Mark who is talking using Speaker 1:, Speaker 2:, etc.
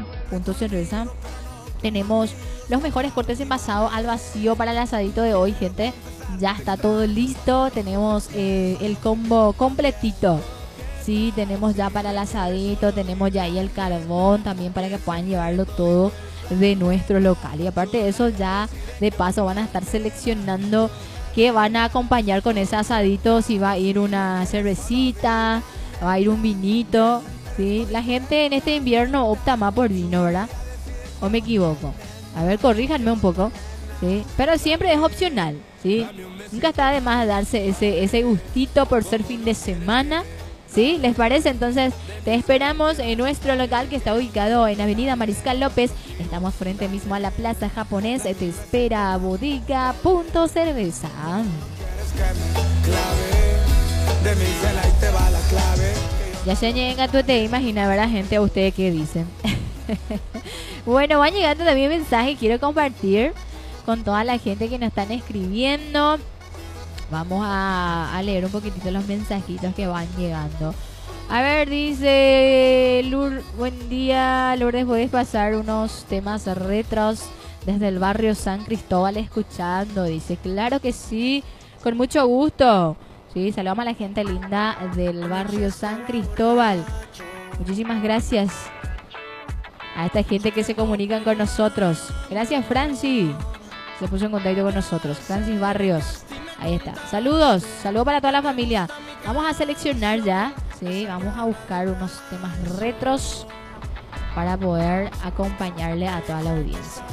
Speaker 1: Cerveza. Tenemos los mejores cortes envasados al vacío para el asadito de hoy, gente. Ya está todo listo. Tenemos el combo completito. Sí, tenemos ya para el asadito. Tenemos ya ahí el carbón también para que puedan llevarlo todo de nuestro local. Y aparte de eso, ya de paso van a estar seleccionando qué van a acompañar con ese asadito. Si va a ir una cervecita, va a ir un vinito. ¿Sí? La gente en este invierno opta más por vino, ¿verdad? ¿O me equivoco? A ver, corríjanme un poco. ¿Sí? Pero siempre es opcional, ¿sí? Nunca está de más darse ese gustito por ser fin de semana. ¿Sí? ¿Les parece? Entonces te esperamos en nuestro local que está ubicado en Avenida Mariscal López. Estamos frente mismo a la Plaza Japonés. Te espera Bodega Punto Cerveza. Ya se llega, tú te imaginas, ¿verdad, gente? ¿A ustedes qué dicen? Bueno, van llegando también mensajes. Quiero compartir con toda la gente que nos están escribiendo. Vamos a leer un poquitito los mensajitos que van llegando. A ver, dice buen día, Lourdes, ¿puedes pasar unos temas retros desde el barrio San Cristóbal escuchando? Dice, claro que sí, con mucho gusto. Sí, saludamos a la gente linda del barrio San Cristóbal. Muchísimas gracias a esta gente que se comunican con nosotros. Gracias, Francis. Se puso en contacto con nosotros. Francis Barrios. Ahí está. Saludos. Saludos para toda la familia. Vamos a seleccionar ya. Sí, vamos a buscar unos temas retros para poder acompañarle a toda la audiencia.